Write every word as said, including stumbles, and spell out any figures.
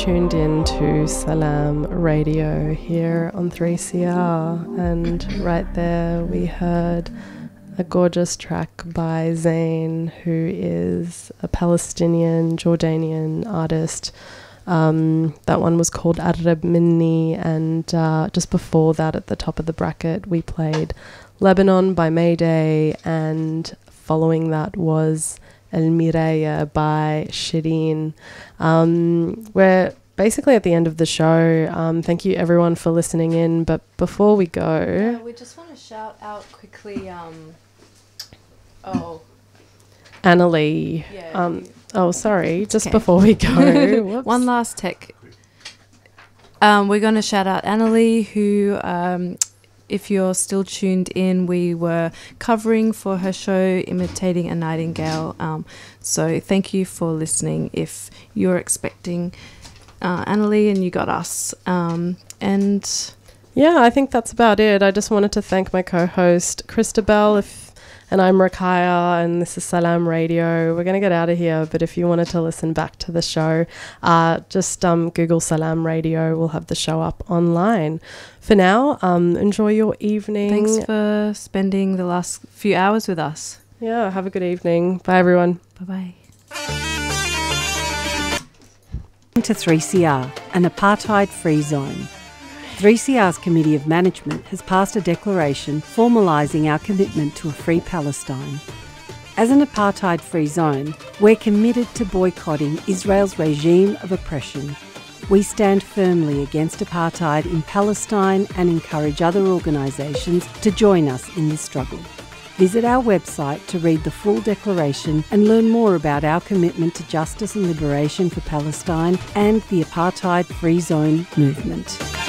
Tuned in to Salam Radio here on three C R, and right there we heard a gorgeous track by Zayn, who is a Palestinian Jordanian artist. Um, that one was called Arab Minni, and uh, just before that at the top of the bracket we played Lebanon by Mayday, and following that was El Miraya by Shireen. Um, we're basically at the end of the show. Um, thank you everyone for listening in, but before we go... Yeah, we just want to shout out quickly... Um, oh. Annalie. Yeah. Um, oh, sorry, just Okay. before we go. One last tech. Um, we're going to shout out Annalie, who... Um, if you're still tuned in, we were covering for her show, Imitating a Nightingale. Um, so thank you for listening. If you're expecting uh, Annalie and you got us. Um, and Yeah, I think that's about it. I just wanted to thank my co-host, Christabel, if, and I'm Rakaya, and this is Salam Radio. We're going to get out of here, but if you wanted to listen back to the show, uh, just um, Google Salam Radio. We'll have the show up online. For now, um, enjoy your evening. thanks for spending the last few hours with us. Yeah, have a good evening. Bye, everyone. Bye-bye. To three C R, an apartheid-free zone. three C R's Committee of Management has passed a declaration formalising our commitment to a free Palestine. As an apartheid-free zone, we're committed to boycotting Israel's regime of oppression. We stand firmly against apartheid in Palestine and encourage other organisations to join us in this struggle. Visit our website to read the full declaration and learn more about our commitment to justice and liberation for Palestine and the apartheid-free zone movement.